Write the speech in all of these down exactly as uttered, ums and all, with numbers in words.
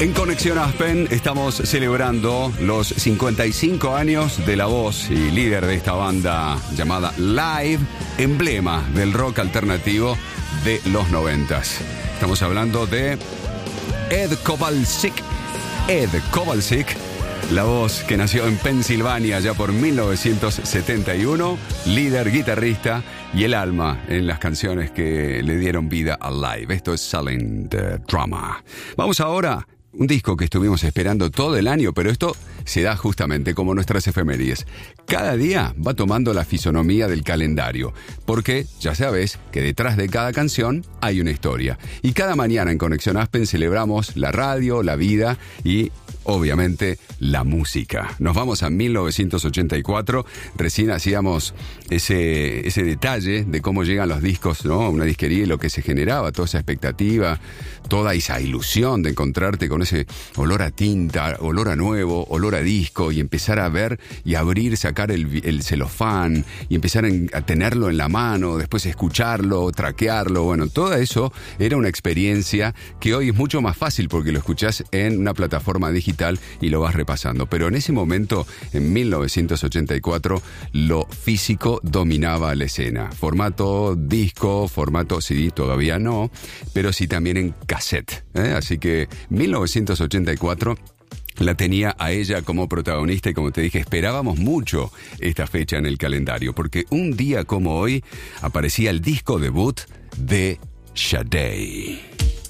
En Conexión Aspen estamos celebrando los cincuenta y cinco años de la voz y líder de esta banda llamada Live, emblema del rock alternativo de los noventas. Estamos hablando de Ed Kowalczyk. Ed Kowalczyk, la voz que nació en Pensilvania ya por mil novecientos setenta y uno, líder, guitarrista y el alma en las canciones que le dieron vida a Live. Esto es Silent Drama. Vamos ahora, un disco que estuvimos esperando todo el año, pero esto se da justamente como nuestras efemérides. Cada día va tomando la fisonomía del calendario, porque ya sabes que detrás de cada canción hay una historia. Y cada mañana en Conexión Aspen celebramos la radio, la vida y obviamente la música. Nos vamos a mil novecientos ochenta y cuatro, recién hacíamos ese, ese detalle de cómo llegan los discos, ¿no? Una disquería y lo que se generaba, toda esa expectativa, toda esa ilusión de encontrarte con ese olor a tinta, olor a nuevo, olor a disco, y empezar a ver y abrir, sacar el, el celofán y empezar a tenerlo en la mano, después escucharlo, traquearlo. Bueno, todo eso era una experiencia que hoy es mucho más fácil porque lo escuchás en una plataforma digital y lo vas repasando. Pero en ese momento, en mil novecientos ochenta y cuatro, lo físico dominaba la escena. Formato disco, formato C D todavía no, pero sí también en cassette, ¿eh? Así que mil novecientos ochenta y cuatro la tenía a ella como protagonista y, como te dije, esperábamos mucho esta fecha en el calendario, porque un día como hoy aparecía el disco debut de Sade.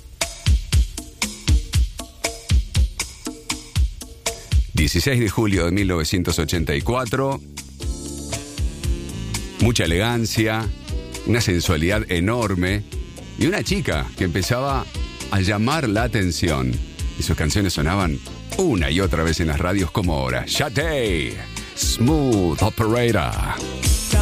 dieciséis de julio de mil novecientos ochenta y cuatro, mucha elegancia, una sensualidad enorme y una chica que empezaba a llamar la atención. Y sus canciones sonaban una y otra vez en las radios como ahora. Sade, Smooth Operator.